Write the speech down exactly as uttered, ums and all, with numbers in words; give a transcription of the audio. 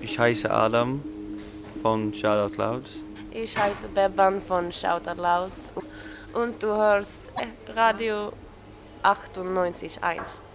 Ich heiße Adam von Shout Out Loud. Ich heiße Beban von Shout Out Loud und du hörst Radio achtundneunzig Komma eins.